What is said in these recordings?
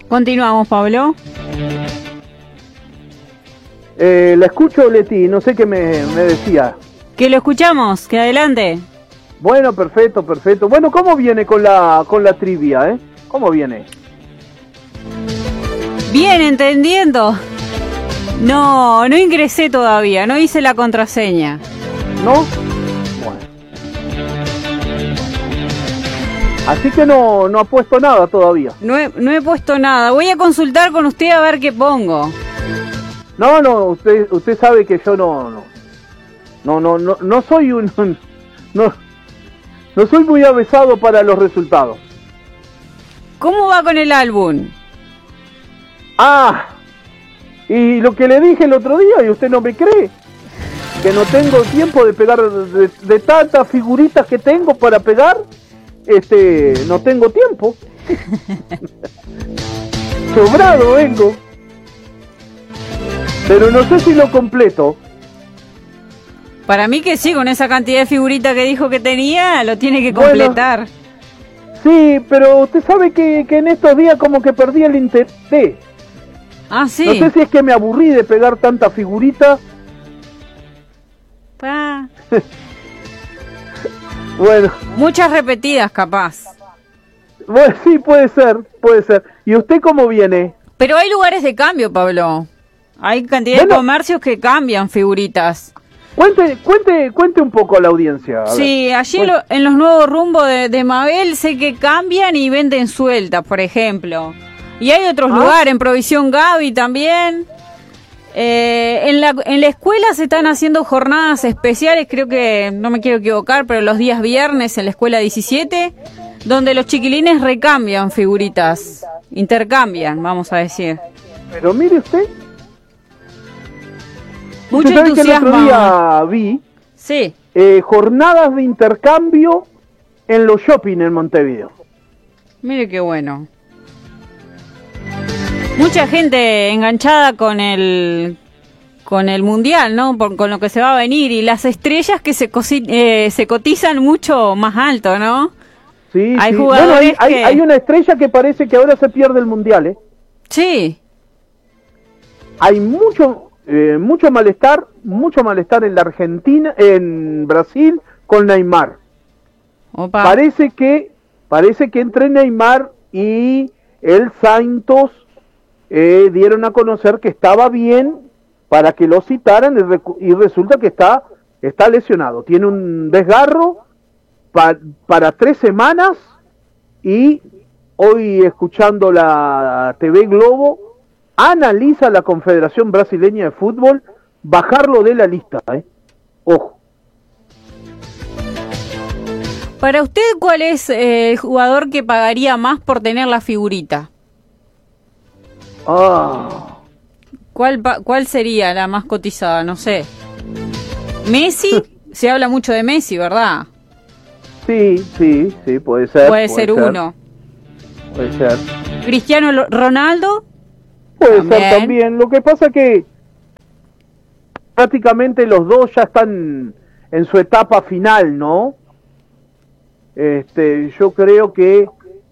Continuamos, Pablo. La escucho, Leti, no sé qué me decía. Que lo escuchamos, que adelante. Bueno, perfecto. Bueno, ¿cómo viene con la trivia, ¿Cómo viene? Bien, entendiendo. No ingresé todavía, no hice la contraseña. ¿No? Bueno. Así que no ha puesto nada todavía. No he puesto nada. Voy a consultar con usted a ver qué pongo. No, usted sabe que yo no soy no soy muy avesado para los resultados. ¿Cómo va con el álbum? Y lo que le dije el otro día y usted no me cree, que no tengo tiempo de pegar de tantas figuritas que tengo para pegar, no tengo tiempo. Sobrado vengo. Pero no sé si lo completo. Para mí que sí, con esa cantidad de figuritas que dijo que tenía, lo tiene que completar. Bueno, sí, pero usted sabe que en estos días como que perdí el interés. Sí. No sé si es que me aburrí de pegar tanta figurita. Bueno. Muchas repetidas, capaz. Bueno, sí, puede ser. ¿Y usted cómo viene? Pero hay lugares de cambio, Pablo. Hay cantidad de comercios que cambian figuritas. Cuente un poco a la audiencia. Sí, allí en los nuevos rumbos de Mabel sé que cambian y venden sueltas, por ejemplo. Y hay otros lugares, en Provisión Gaby también. En la escuela se están haciendo jornadas especiales, creo que, no me quiero equivocar, pero los días viernes en la escuela 17, donde los chiquilines recambian figuritas, intercambian, vamos a decir. Pero mire usted. Mucho entusiasmo. Que el otro día vi jornadas de intercambio en los shopping en Montevideo. Mire qué bueno. Mucha gente enganchada con el mundial, ¿no? Con lo que se va a venir y las estrellas que se cotizan mucho más alto, ¿no? Sí, hay sí. Jugadores bueno, hay una estrella que parece que ahora se pierde el mundial, ¿eh? Sí. Hay mucho malestar en la Argentina, en Brasil con Neymar. Opa. Parece que entre Neymar y el Santos dieron a conocer que estaba bien para que lo citaran y resulta que está lesionado. Tiene un desgarro para 3 semanas y hoy escuchando la TV Globo analiza la Confederación Brasileña de Fútbol bajarlo de la lista, Ojo. Para usted, ¿cuál es el jugador que pagaría más por tener la figurita? ¿Cuál sería la más cotizada? No sé. ¿Messi? Se habla mucho de Messi, ¿verdad? Sí, puede ser. Puede ser uno. Puede ser. ¿Cristiano Ronaldo? Puede ser también. Lo que pasa que prácticamente los dos ya están en su etapa final, ¿no? Yo creo que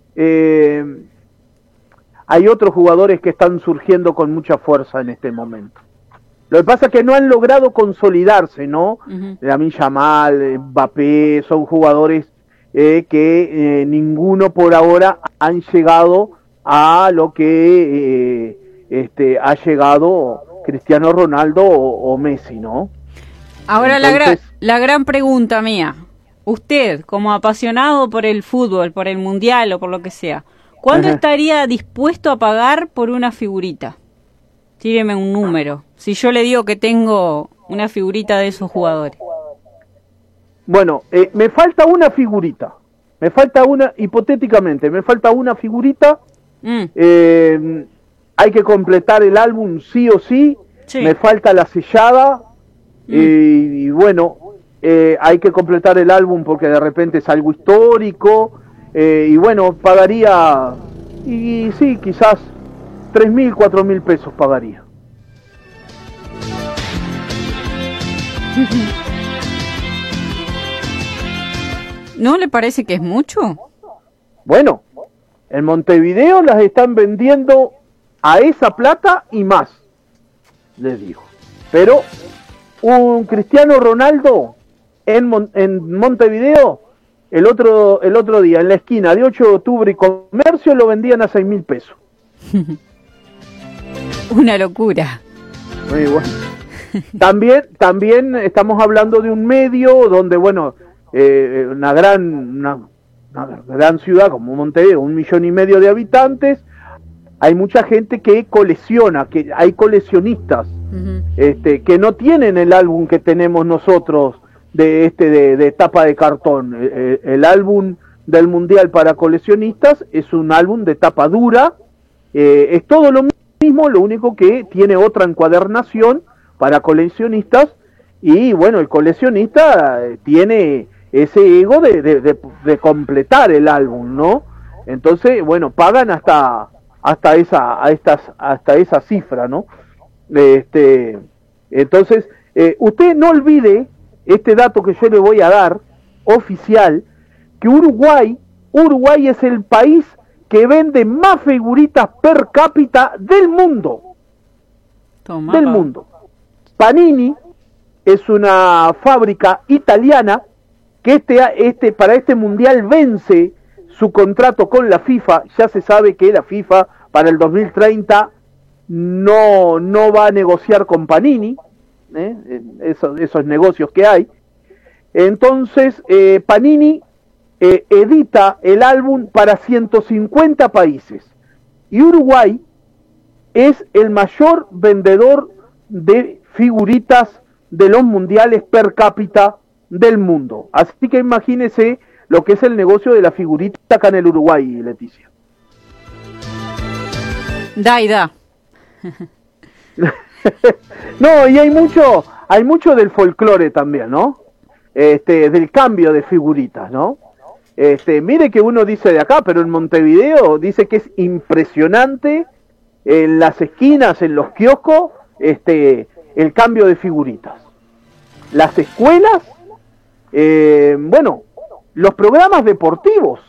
hay otros jugadores que están surgiendo con mucha fuerza en este momento. Lo que pasa es que no han logrado consolidarse, ¿no? Lamine Yamal, Mbappé, son jugadores que ninguno por ahora han llegado a lo que ha llegado Cristiano Ronaldo o Messi, ¿no? Ahora la gran pregunta mía. Usted, como apasionado por el fútbol, por el mundial o por lo que sea, ¿cuánto estaría dispuesto a pagar por una figurita? Tíreme un número. Si yo le digo que tengo una figurita de esos jugadores. Bueno, me falta una figurita. Hipotéticamente, me falta una figurita. Hay que completar el álbum sí o sí. Me falta la sellada. Y bueno, hay que completar el álbum porque de repente es algo histórico. Y bueno, pagaría, y sí, quizás 3.000, 4.000 pesos pagaría. ¿No le parece que es mucho? Bueno, En Montevideo las están vendiendo a esa plata y más, les digo. Pero un Cristiano Ronaldo en Montevideo, el otro día, en la esquina de 8 de octubre y Comercio, lo vendían a 6.000 pesos. Una locura. Muy bueno. También estamos hablando de un medio donde, bueno, una gran ciudad como Montevideo, 1,5 millones de habitantes, hay mucha gente que colecciona, que hay coleccionistas que no tienen el álbum que tenemos nosotros de tapa de cartón. El álbum del Mundial para coleccionistas es un álbum de tapa dura, es todo lo mismo, lo único que tiene otra encuadernación para coleccionistas, y bueno, el coleccionista tiene ese ego de completar el álbum, ¿no? Entonces, bueno, pagan hasta esa cifra, ¿no? Entonces, usted no olvide este dato que yo le voy a dar, oficial, que Uruguay es el país que vende más figuritas per cápita del mundo. Toma, del mundo. Panini es una fábrica italiana que para este mundial vence su contrato con la FIFA. Ya se sabe que la FIFA para el 2030 no va a negociar con Panini, esos negocios que hay. Entonces Panini edita el álbum para 150 países, y Uruguay es el mayor vendedor de figuritas de los mundiales per cápita del mundo. Así que imagínese lo que es el negocio de la figurita acá en el Uruguay, Leticia. Da. No, y hay mucho del folclore también, ¿no? Del cambio de figuritas, ¿no? Mire que uno dice de acá, pero en Montevideo dice que es impresionante en las esquinas, en los kioscos, el cambio de figuritas. Las escuelas, bueno, los programas deportivos,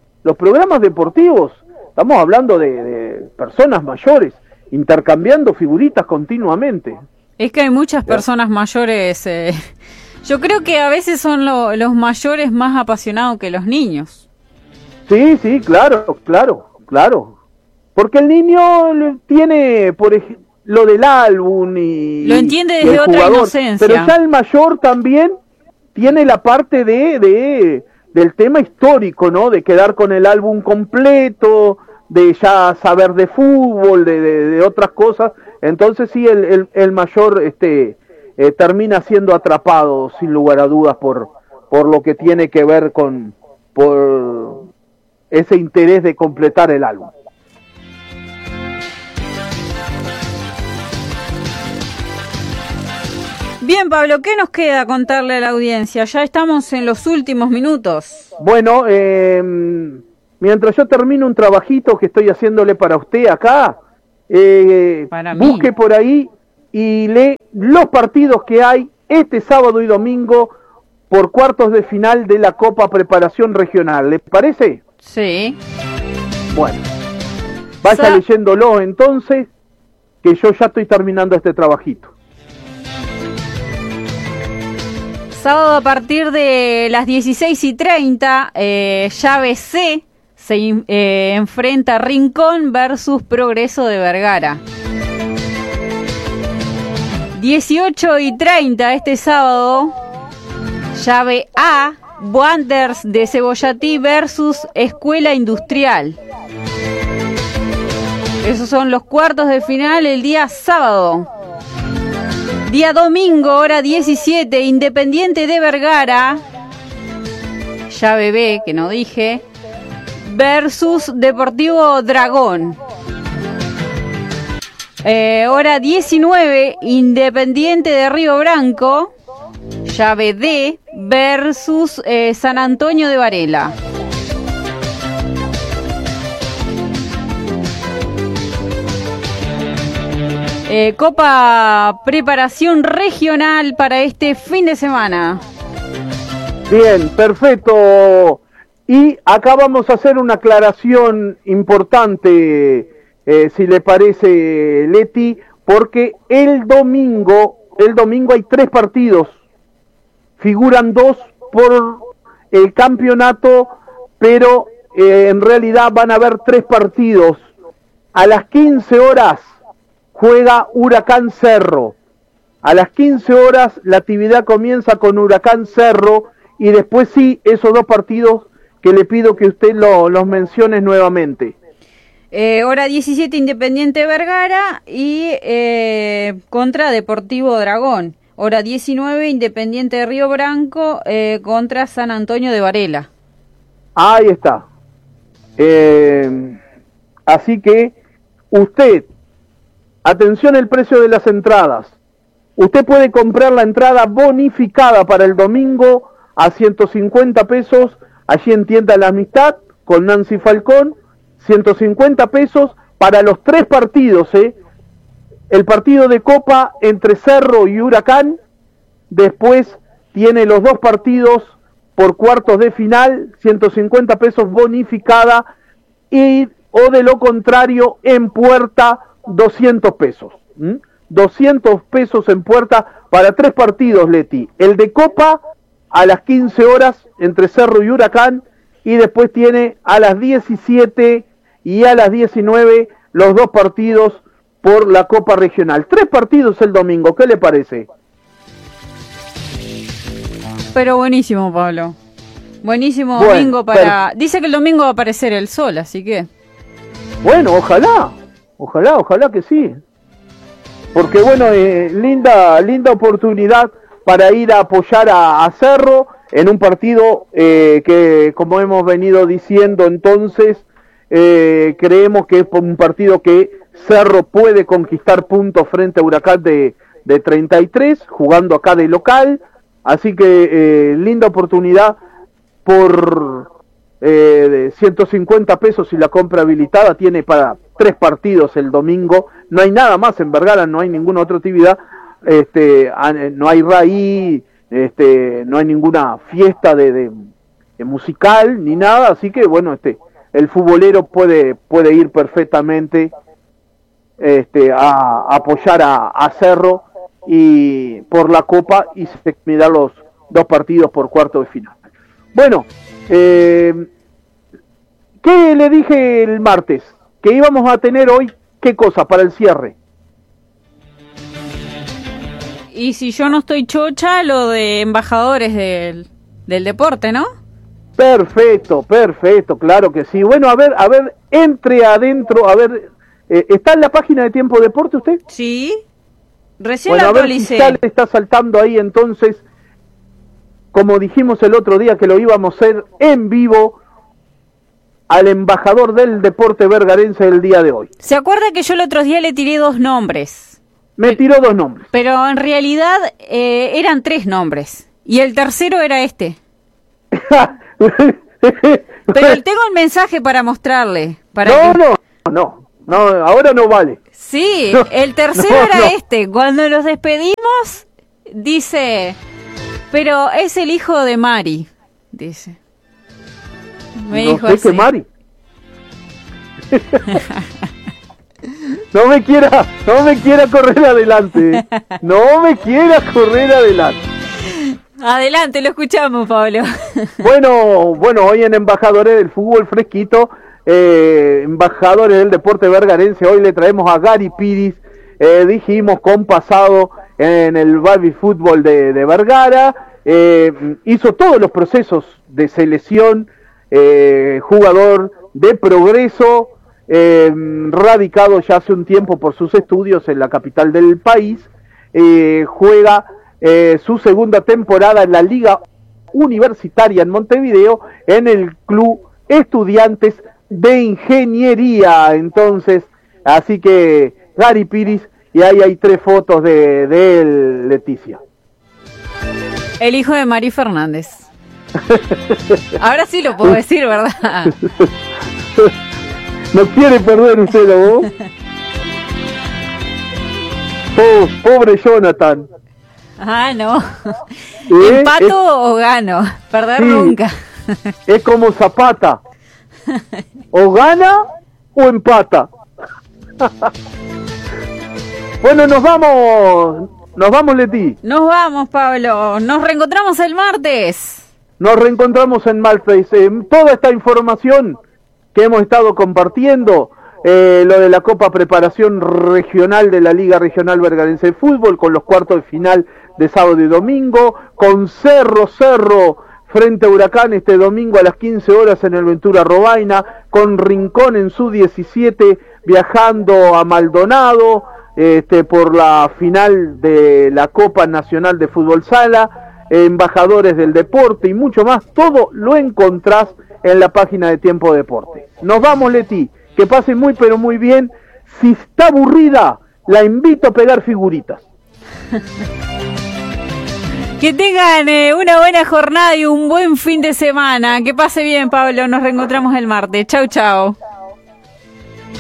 estamos hablando de personas mayores intercambiando figuritas continuamente. Es que hay muchas personas mayores, yo creo que a veces son los mayores más apasionados que los niños. Sí, claro. Porque el niño tiene, por ejemplo, lo del álbum y lo entiende desde otra jugador, inocencia. pero ya el mayor también tiene la parte del tema histórico, ¿no? De quedar con el álbum completo, de ya saber de fútbol, de otras cosas. Entonces sí, el mayor termina siendo atrapado sin lugar a dudas por lo que tiene que ver por ese interés de completar el álbum. Bien, Pablo, ¿qué nos queda contarle a la audiencia? Ya estamos en los últimos minutos. Bueno, mientras yo termino un trabajito que estoy haciéndole para usted acá, busque por ahí y lee los partidos que hay este sábado y domingo por cuartos de final de la Copa Preparación Regional. ¿Le parece? Sí. Bueno, vaya leyéndolo entonces, que yo ya estoy terminando este trabajito. Sábado a partir de las 16:30, llave C, se enfrenta Rincón versus Progreso de Vergara. 18:30 este sábado, llave A, Wanderers de Cebollatí versus Escuela Industrial. Esos son los cuartos de final el día sábado. Día domingo, hora 17, Independiente de Vergara, llave B, que no dije, versus Deportivo Dragón. Hora 19, Independiente de Río Branco, llave D, versus San Antonio de Varela. Copa Preparación Regional para este fin de semana. Bien, perfecto. Y acá vamos a hacer una aclaración importante, si le parece, Leti, porque el domingo hay 3 partidos, figuran 2 por el campeonato, pero en realidad van a haber 3 partidos. A las 15 horas juega Huracán Cerro. A las 15 horas la actividad comienza con Huracán Cerro y después sí, esos 2 partidos que le pido que usted los mencione nuevamente. Hora 17 Independiente Vergara y contra Deportivo Dragón. Hora 19 Independiente Río Branco contra San Antonio de Varela. Ahí está. Así que usted, atención el precio de las entradas. Usted puede comprar la entrada bonificada para el domingo a 150 pesos allí en Tienda La Amistad con Nancy Falcón. 150 pesos para los 3 partidos, el partido de Copa entre Cerro y Huracán, después tiene los 2 partidos por cuartos de final, 150 pesos bonificada, y o de lo contrario en puerta 200 pesos. 200 pesos en puerta para 3 partidos, Leti. El de Copa a las 15 horas entre Cerro y Huracán, y después tiene a las 17 y a las 19 los 2 partidos por la Copa Regional. 3 partidos el domingo, ¿qué le parece? Pero buenísimo, Pablo. Buenísimo domingo para... Dice que el domingo va a aparecer el sol, así que... Bueno, ojalá que sí. Porque bueno, linda oportunidad para ir a apoyar a Cerro en un partido que, como hemos venido diciendo entonces, creemos que es un partido que Cerro puede conquistar puntos frente a Huracán de 33, jugando acá de local, así que linda oportunidad por 150 pesos y la compra habilitada, tiene para 3 partidos el domingo, no hay nada más en Vergara, no hay ninguna otra actividad, no hay raíz, no hay ninguna fiesta de musical ni nada, así que bueno, el futbolero puede ir perfectamente a apoyar a Cerro y por la Copa y se mirar los 2 partidos por cuarto de final. Bueno, ¿qué le dije el martes? Que íbamos a tener hoy, ¿qué cosa para el cierre? Y si yo no estoy chocha, lo de embajadores del deporte, ¿no? Perfecto, claro que sí. Bueno, a ver, entre adentro, ¿está en la página de Tiempo Deporte usted? Sí, recién la A actualicé. ver si ya le está saltando ahí entonces, como dijimos el otro día que lo íbamos a hacer en vivo, al embajador del deporte vergarense del día de hoy. ¿Se acuerda que yo el otro día le tiré 2 nombres? Me tiró 2 nombres. Pero en realidad eran 3 nombres. Y el tercero era este. Pero tengo el mensaje para mostrarle. No, ahora no vale. Sí, el tercero era este. Cuando nos despedimos, dice, pero es el hijo de Mari, dice. Me dijo así. Que Mari. No me quiera correr adelante. No me quiera correr adelante. Adelante, lo escuchamos, Pablo. Bueno, hoy en Embajadores del Fútbol Fresquito, Embajadores del Deporte Vergarense, hoy le traemos a Gary Piris, dijimos con pasado en el Baby Fútbol de Vergara, hizo todos los procesos de selección, jugador de Progreso, radicado ya hace un tiempo por sus estudios en la capital del país, juega su segunda temporada en la Liga Universitaria en Montevideo, en el Club Estudiantes de Ingeniería. Entonces, así que Gary Piris, y ahí hay 3 fotos de él, Leticia. El hijo de Mari Fernández. Ahora sí lo puedo decir, ¿verdad? No quiere perder usted, ¿no? Pobre Jonathan. Ah, no. ¿Empato o gano? Perder sí. Nunca. Es como Zapata. O gana o empata. Bueno, nos vamos, Leti. Nos vamos, Pablo. Nos reencontramos el martes. Nos reencontramos en martes. Toda esta información que hemos estado compartiendo, lo de la Copa Preparación Regional de la Liga Regional Vergarense de Fútbol, con los cuartos de final de sábado y domingo, con Cerro frente a Huracán este domingo a las 15 horas en el Ventura Robaina, con Rincón en su 17 viajando a Maldonado por la final de la Copa Nacional de Fútbol Sala, embajadores del deporte y mucho más. Todo lo encontrás en la página de Tiempo Deporte. Nos vamos, Leti, que pasen muy pero muy bien. Si está aburrida, la invito a pegar figuritas. Que tengan una buena jornada y un buen fin de semana. Que pase bien, Pablo. Nos reencontramos el martes. Chau, chau.